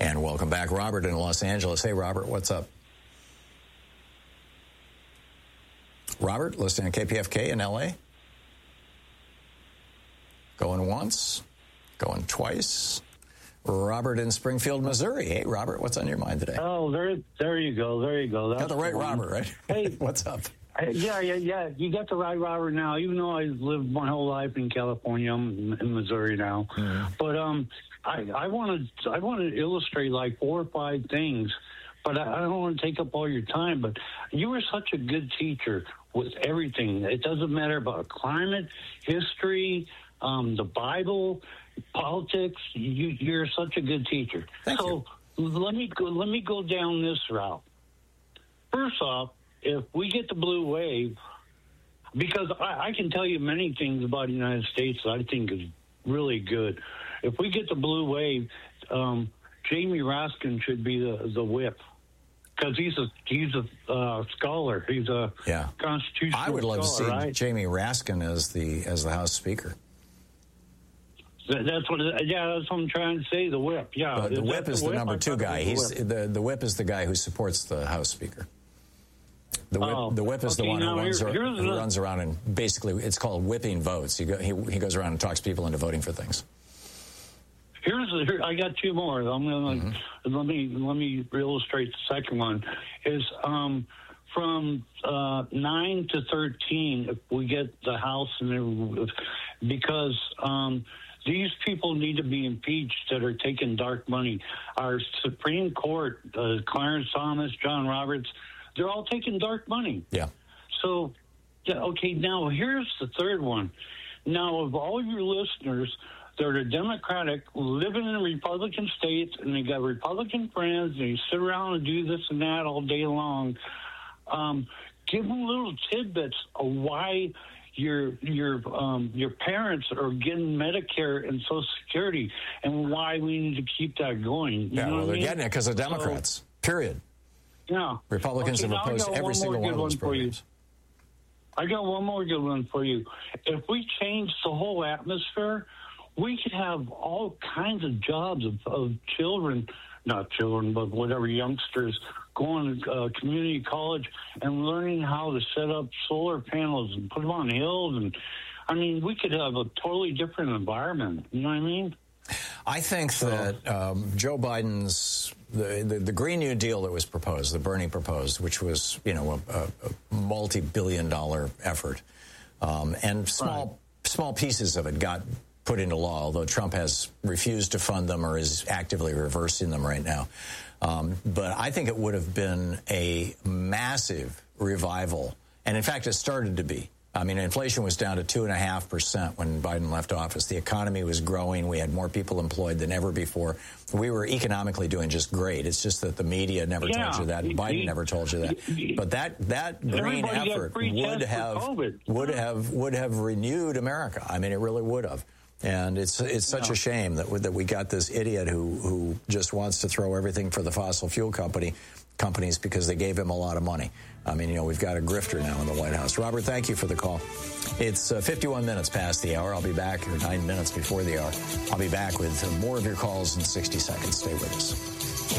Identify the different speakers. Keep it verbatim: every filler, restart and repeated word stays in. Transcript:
Speaker 1: And welcome back, Robert in Los Angeles. Hey, Robert, what's up? Robert, listening on K P F K in L A? Going once, going twice. Robert in Springfield, Missouri. Hey, Robert, what's on your mind today?
Speaker 2: Oh, there, there you go, there you go. That's
Speaker 1: got the right the Robert, right?
Speaker 2: Hey,
Speaker 1: what's up?
Speaker 2: I, yeah, yeah, yeah. You got the right Robert now. Even though I lived my whole life in California, I'm in Missouri now. Mm-hmm. But um, I, I want to, I want to illustrate like four or five things. But I, I don't want to take up all your time. But you were such a good teacher with everything. It doesn't matter about climate, history, um, the Bible, politics. You, you're such a good teacher.
Speaker 1: Thank
Speaker 2: so
Speaker 1: you.
Speaker 2: let me go. Let me go down this route. First off, if we get the blue wave, because I, I can tell you many things about the United States that I think is really good. If we get the blue wave, um, Jamie Raskin should be the the whip. Because he's a he's a uh, scholar, he's a
Speaker 1: yeah.
Speaker 2: constitutional
Speaker 1: I would love
Speaker 2: scholar,
Speaker 1: to see
Speaker 2: right?
Speaker 1: Jamie Raskin as the as the House Speaker.
Speaker 2: That, that's what. Yeah, that's what I'm trying to say. The whip. Yeah,
Speaker 1: uh, the
Speaker 2: is
Speaker 1: whip is the,
Speaker 2: the whip?
Speaker 1: number two guy. He's
Speaker 2: the whip.
Speaker 1: the the whip is the guy who supports the House Speaker. The whip,
Speaker 2: oh,
Speaker 1: the whip is
Speaker 2: okay,
Speaker 1: the one who, runs,
Speaker 2: here,
Speaker 1: ar- who runs around and basically it's called whipping votes. He, go, he he goes around and talks people into voting for things.
Speaker 2: Here's here, I got two more. I'm gonna mm-hmm. let me let me illustrate the second one. Is um, from uh, nine to thirteen. If we get the House and because um, these people need to be impeached that are taking dark money. Our Supreme Court, uh, Clarence Thomas, John Roberts, they're all taking dark money.
Speaker 1: Yeah.
Speaker 2: So, yeah, okay. Now here's the third one. Now of all your listeners. They're Democratic, living in Republican states, and they got Republican friends, and they sit around and do this and that all day long. Um, give them little tidbits of why your your um, your parents are getting Medicare and Social Security, and why we need to keep that going. You
Speaker 1: yeah,
Speaker 2: know
Speaker 1: well,
Speaker 2: what
Speaker 1: they're
Speaker 2: I mean?
Speaker 1: getting it because of Democrats. So, period.
Speaker 2: Yeah,
Speaker 1: Republicans
Speaker 2: okay,
Speaker 1: have opposed every
Speaker 2: one
Speaker 1: single one of those
Speaker 2: one
Speaker 1: programs.
Speaker 2: I got one more good one for you. If we change the whole atmosphere, we could have all kinds of jobs of, of children, not children, but whatever, youngsters going to uh, community college and learning how to set up solar panels and put them on hills. And I mean, we could have a totally different environment. You know what I mean?
Speaker 1: I think that um, Joe Biden's the, the the Green New Deal that was proposed, that Bernie proposed, which was you know a, a multi-billion dollar effort, um, and small right. small pieces of it got put into law, although Trump has refused to fund them or is actively reversing them right now. Um, but I think it would have been a massive revival. And in fact, it started to be. I mean, inflation was down to two and a half percent when Biden left office. The economy was growing. We had more people employed than ever before. We were economically doing just great. It's just that the media never
Speaker 2: yeah,
Speaker 1: told you that.
Speaker 2: He,
Speaker 1: Biden
Speaker 2: he,
Speaker 1: never told you that.
Speaker 2: He,
Speaker 1: but that that green effort would have would have would have renewed America. I mean, it really would have. And it's it's such no. a shame that we, that we got this idiot who who just wants to throw everything for the fossil fuel company companies because they gave him a lot of money. I mean, you know, we've got a grifter now in the White House. Robert, thank you for the call. It's uh, fifty-one minutes past the hour. I'll be back, or nine minutes before the hour. I'll be back with more of your calls in sixty seconds. Stay with us.